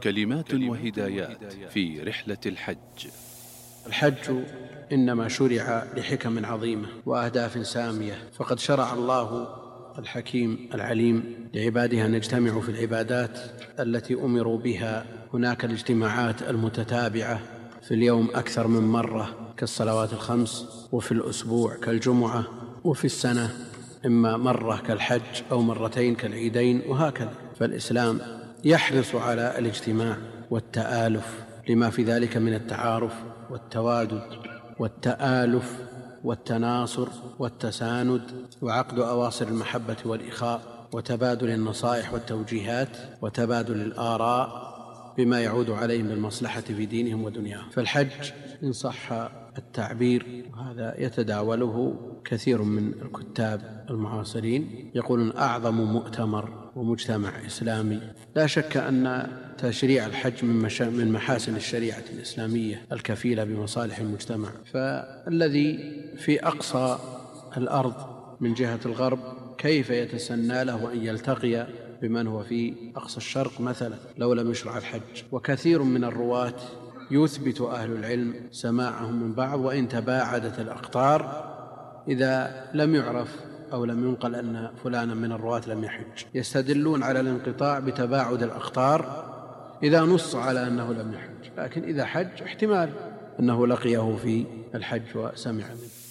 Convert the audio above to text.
كلمات وهدايات في رحلة الحج. الحج إنما شرع لحكم عظيمة وأهداف سامية، فقد شرع الله الحكيم العليم لعباده أن يجتمعوا في العبادات التي أمروا بها. هناك الاجتماعات المتتابعة في اليوم أكثر من مرة كالصلوات الخمس، وفي الأسبوع كالجمعة، وفي السنة إما مرة كالحج أو مرتين كالعيدين، وهكذا. فالإسلام يحرص على الاجتماع والتآلف لما في ذلك من التعارف والتوادد والتآلف والتناصر والتساند، وعقد أواصر المحبة والإخاء، وتبادل النصائح والتوجيهات، وتبادل الآراء بما يعود عليهم بالمصلحة في دينهم ودنياهم. فالحج إن صح التعبير، وهذا يتداوله كثير من الكتاب المعاصرين، يقولون أعظم مؤتمر ومجتمع إسلامي. لا شك أن تشريع الحج من محاسن الشريعة الإسلامية الكفيلة بمصالح المجتمع. فالذي في أقصى الأرض من جهة الغرب كيف يتسنى له أن يلتقي بمن هو في أقصى الشرق مثلا لو لم يشرع الحج؟ وكثير من الرواة يثبت أهل العلم سماعهم من بعض وإن تباعدت الأقطار، إذا لم يعرف أو لم ينقل أن فلانا من الرواة لم يحج، يستدلون على الانقطاع بتباعد الأقطار إذا نص على أنه لم يحج. لكن إذا حج احتمال أنه لقيه في الحج وسمع منه.